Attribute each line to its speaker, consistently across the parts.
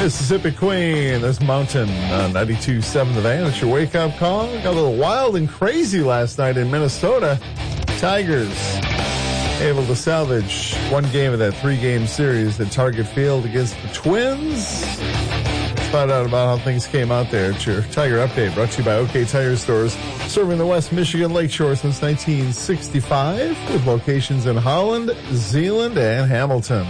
Speaker 1: Mississippi Queen, this Mountain, 92.7 The Van. It's your wake-up call. Got a little wild and crazy last night in Minnesota. Tigers able to salvage one game of that three-game series at Target Field against the Twins. Let's find out about how things came out there. It's your Tiger Update, brought to you by OK Tire Stores, serving the West Michigan Lakeshore since 1965, with locations in Holland, Zeeland, and Hamilton.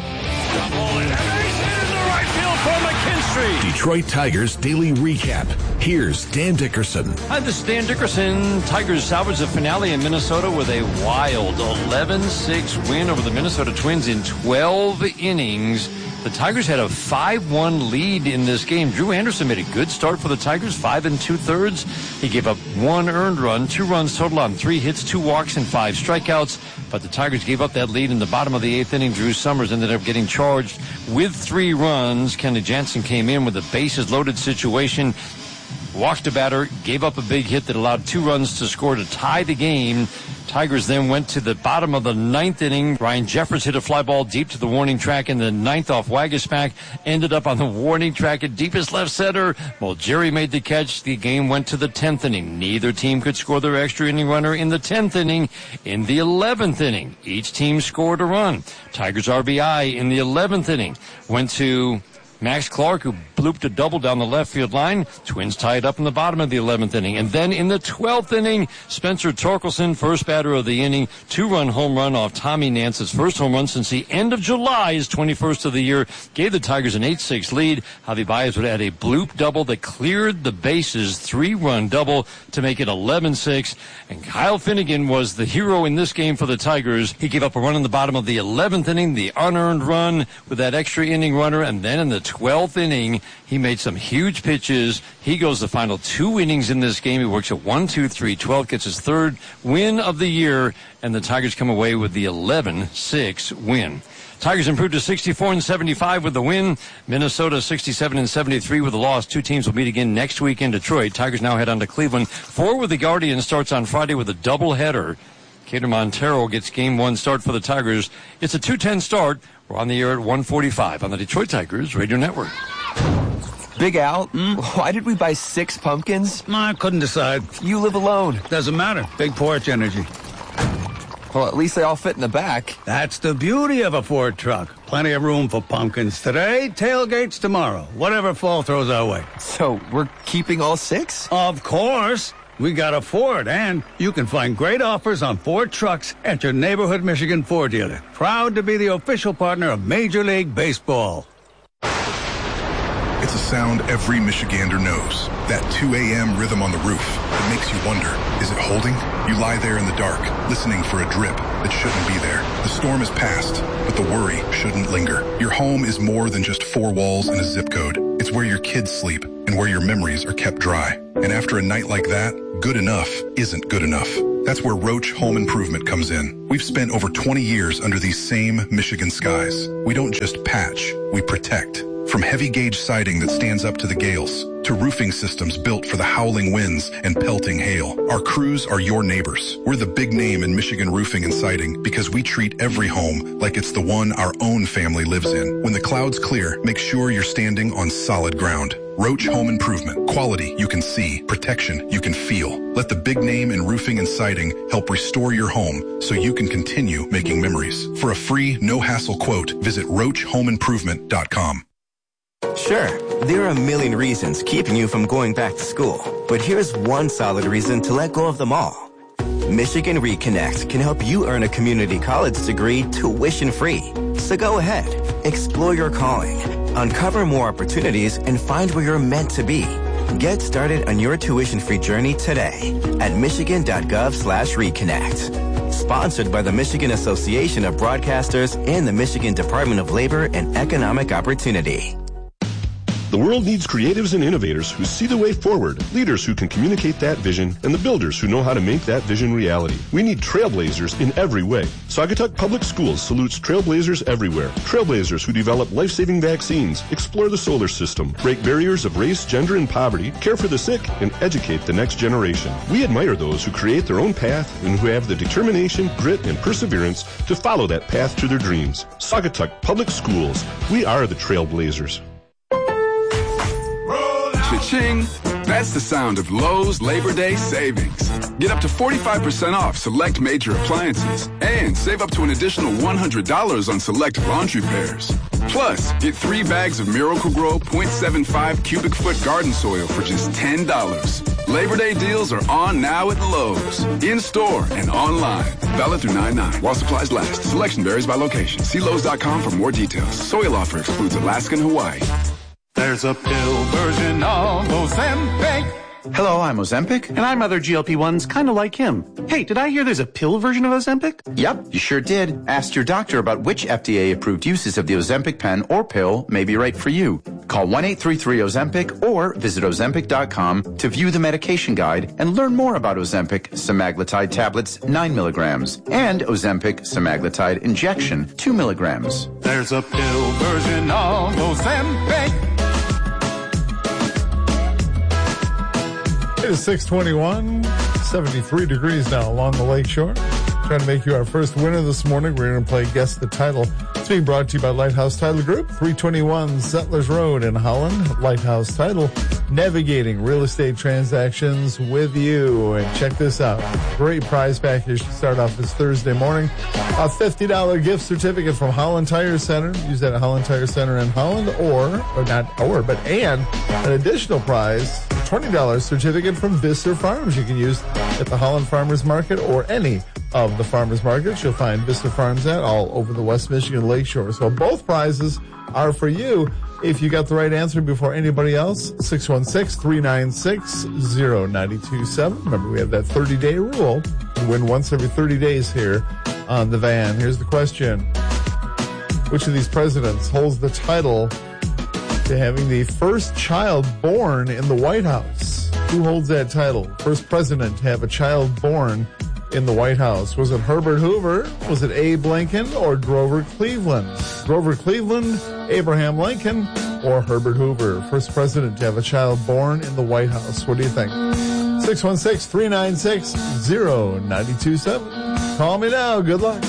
Speaker 2: Detroit Tigers Daily Recap. Here's Dan Dickerson.
Speaker 3: Hi, this is Dan Dickerson. Tigers salvaged the finale in Minnesota with a wild 11-6 win over the Minnesota Twins in 12 innings. The Tigers had a 5-1 lead in this game. Drew Anderson made a good start for the Tigers, 5 2/3. He gave up 1 earned run, 2 runs total on 3 hits, 2 walks, and 5 strikeouts. But the Tigers gave up that lead in the bottom of the 8th inning. Drew Summers ended up getting charged with 3 runs. Kenley Jansen came in with a bases-loaded situation, walked a batter, gave up a big hit that allowed 2 runs to score to tie the game. Tigers then went to the bottom of the 9th inning. Ryan Jeffers hit a fly ball deep to the warning track in the 9th off Waguespack. Ended up on the warning track at deepest left center. Well, Jerry made the catch. The game went to the 10th inning. Neither team could score their extra inning runner in the 10th inning. In the 11th inning, each team scored a run. Tigers RBI in the 11th inning went to Max Clark, who blooped a double down the left field line. Twins tied up in the bottom of the 11th inning. And then in the 12th inning, Spencer Torkelson, first batter of the inning, 2-run home run off Tommy Nance's first home run since the end of July, his 21st of the year, gave the Tigers an 8-6 lead. Javi Baez would add a bloop double that cleared the bases, 3-run double to make it 11-6. And Kyle Finnegan was the hero in this game for the Tigers. He gave up a run in the bottom of the 11th inning, the unearned run with that extra inning runner, and then in the 12th inning, he made some huge pitches. He goes the final 2 innings in this game. He works at 1-2-3-12, gets his 3rd win of the year, and the Tigers come away with the 11-6 win. Tigers improved to 64-75 with the win. Minnesota 67-73 with the loss. 2 teams will meet again next week in Detroit. Tigers now head on to Cleveland. 4 with the Guardians starts on Friday with a doubleheader. Cater Montero gets game 1 start for the Tigers. It's a 2:10 start. We're on the air at 1:45 on the Detroit Tigers Radio Network.
Speaker 4: Big Al, why did we buy 6 pumpkins?
Speaker 5: I couldn't decide.
Speaker 4: You live alone.
Speaker 5: Doesn't matter. Big porch energy.
Speaker 4: Well, at least they all fit in the back.
Speaker 5: That's the beauty of a Ford truck. Plenty of room for pumpkins today, tailgates tomorrow, whatever fall throws our way.
Speaker 4: So we're keeping all 6?
Speaker 5: Of course. We got a Ford, and you can find great offers on Ford trucks at your neighborhood Michigan Ford dealer. Proud to be the official partner of Major League Baseball.
Speaker 6: It's a sound every Michigander knows. That 2 a.m. rhythm on the roof. It makes you wonder, is it holding? You lie there in the dark, listening for a drip that shouldn't be there. The storm is past, but the worry shouldn't linger. Your home is more than just 4 walls and a zip code. It's where your kids sleep and where your memories are kept dry. And after a night like that, good enough isn't good enough. That's where Roach Home Improvement comes in. We've spent over 20 years under these same Michigan skies. We don't just patch, we protect. From heavy gauge siding that stands up to the gales, to roofing systems built for the howling winds and pelting hail, our crews are your neighbors. We're the big name in Michigan roofing and siding because we treat every home like it's the one our own family lives in. When the clouds clear, make sure you're standing on solid ground. Roach Home Improvement. Quality you can see, protection you can feel. Let the big name in roofing and siding help restore your home so you can continue making memories. For a free, no-hassle quote, visit RoachHomeImprovement.com.
Speaker 7: Sure, there are a million reasons keeping you from going back to school, but here's one solid reason to let go of them all. Michigan Reconnect can help you earn a community college degree tuition-free. So go ahead, explore your calling, uncover more opportunities, and find where you're meant to be. Get started on your tuition-free journey today at michigan.gov/reconnect. Sponsored by the Michigan Association of Broadcasters and the Michigan Department of Labor and Economic Opportunity.
Speaker 8: The world needs creatives and innovators who see the way forward, leaders who can communicate that vision, and the builders who know how to make that vision reality. We need trailblazers in every way. Saugatuck Public Schools salutes trailblazers everywhere. Trailblazers who develop life-saving vaccines, explore the solar system, break barriers of race, gender, and poverty, care for the sick, and educate the next generation. We admire those who create their own path and who have the determination, grit, and perseverance to follow that path to their dreams. Saugatuck Public Schools. We are the trailblazers.
Speaker 9: Cha-ching! That's the sound of Lowe's Labor Day savings. Get up to 45% off select major appliances and save up to an additional $100 on select laundry pairs. Plus, get 3 bags of Miracle-Gro 0.75 cubic foot garden soil for just $10. Labor Day deals are on now at Lowe's. In-store and online. Valid through 9/9 while supplies last. Selection varies by location. See Lowe's.com for more details. Soil offer excludes Alaska and Hawaii.
Speaker 10: There's a pill version of Ozempic.
Speaker 11: Hello, I'm Ozempic.
Speaker 10: And I'm other GLP-1s kind of like him. Hey, did I hear there's a pill version of Ozempic?
Speaker 11: Yep, you sure did. Ask your doctor about which FDA-approved uses of the Ozempic pen or pill may be right for you. Call 1-833-OZEMPIC or visit Ozempic.com to view the medication guide and learn more about Ozempic semaglutide tablets 9 milligrams and Ozempic semaglutide injection 2 milligrams.
Speaker 10: There's a pill version of Ozempic.
Speaker 1: It is 6:21, 73 degrees now along the lakeshore. Trying to make you our first winner this morning. We're going to play Guess the Title. It's being brought to you by Lighthouse Title Group, 321 Settlers Road in Holland. Lighthouse Title, navigating real estate transactions with you. And check this out. Great prize package to start off this Thursday morning. A $50 gift certificate from Holland Tire Center. Use that at Holland Tire Center in Holland and an additional prize, $20 certificate from Visser Farms. You can use at the Holland Farmers Market or any of the farmers markets. You'll find Visser Farms at all over the West Michigan Lakeshore. So both prizes are for you if you got the right answer before anybody else. 616-396-0927. Remember, we have that 30-day rule. You win once every 30 days here on the van. Here's the question. Which of these presidents holds the title to having the first child born in the White House? Who holds that title? First president to have a child born in the White House. Was it Herbert Hoover? Was it Abe Lincoln or Grover Cleveland? Grover Cleveland, Abraham Lincoln, or Herbert Hoover? First president to have a child born in the White House. What do you think? 616-396-0927. Call me now. Good luck.